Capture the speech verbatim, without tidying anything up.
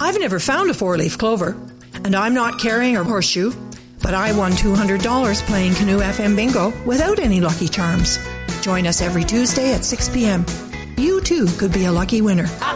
I've never found a four-leaf clover, and I'm not carrying a horseshoe, but I won two hundred dollars playing Canoe F M Bingo without any Lucky Charms. Join us every Tuesday at six p.m. You too could be a lucky winner.